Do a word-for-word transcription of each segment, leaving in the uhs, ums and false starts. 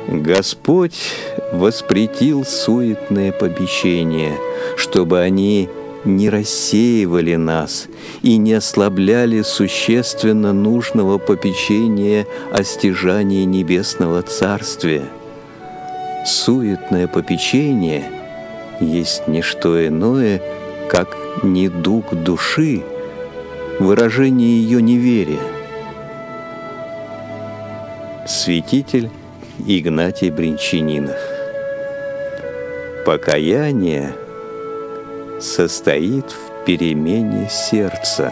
Господь воспретил суетные попечения, чтобы они не рассеивали нас и не ослабляли существенно нужного попечения о стяжании небесного царствия. Суетное попечение есть не что иное, как недуг души, выражение ее неверия. Святитель Игнатий Бринчанинов. Покаяние состоит в перемене сердца.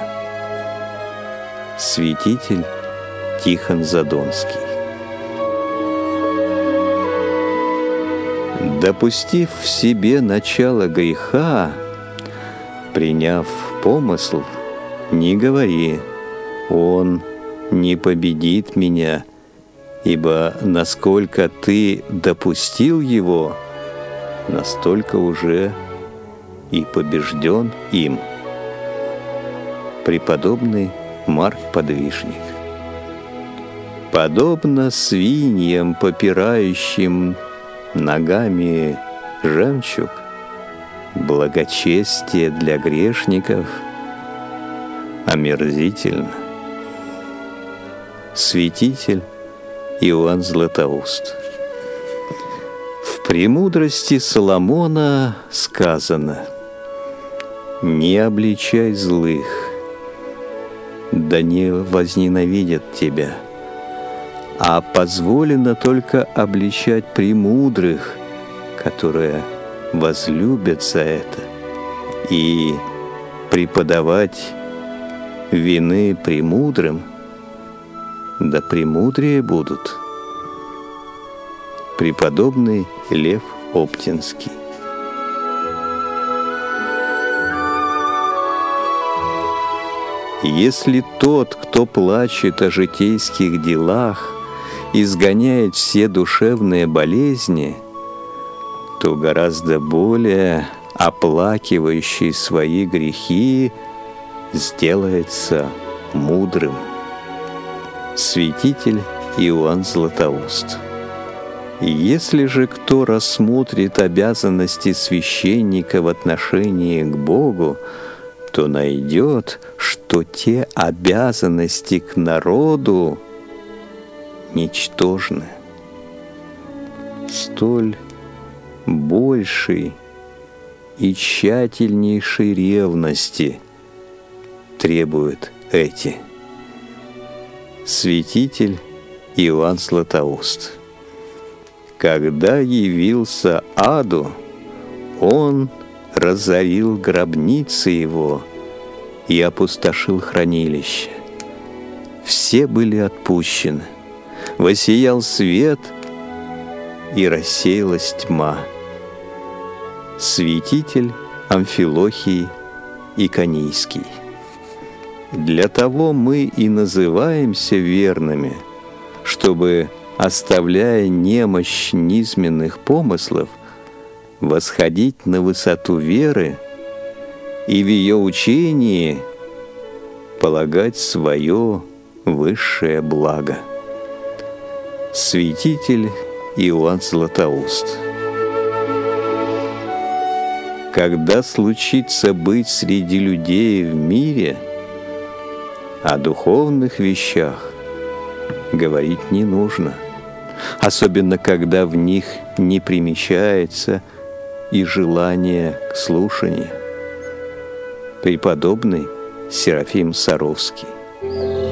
Святитель Тихон Задонский. Допустив в себе начало греха, приняв помысл, не говори: «Он не победит меня», ибо насколько ты допустил его, настолько уже и побежден им. Преподобный Марк Подвижник. Подобно свиньям, попирающим ногами жемчуг, благочестие для грешников омерзительно. Святитель Иоанн Златоуст. В «Премудрости Соломона» сказано: «Не обличай злых, да не возненавидят тебя, а позволено только обличать премудрых, которые возлюбят за это, и преподавать вины премудрым, да премудрее будут». Преподобный Лев Оптинский. Если тот, кто плачет о житейских делах, изгоняет все душевные болезни, то гораздо более оплакивающий свои грехи сделается мудрым. Святитель Иоанн Златоуст. Если же кто рассмотрит обязанности священника в отношении к Богу, то найдет, что те обязанности к народу ничтожны. Столь большей и тщательнейшей ревности требуют эти. Святитель Иоанн Златоуст. Когда явился аду, он разорил гробницы его и опустошил хранилище. Все были отпущены, воссиял свет, и рассеялась тьма. Святитель Амфилохий Иконийский. Для того мы и называемся верными, чтобы, оставляя немощь низменных помыслов, восходить на высоту веры и в ее учении полагать свое высшее благо. Святитель Иоанн Златоуст. Когда случится быть среди людей в мире, о духовных вещах говорить не нужно, особенно когда в них не примечается и желание к слушанию. Преподобный Серафим Саровский.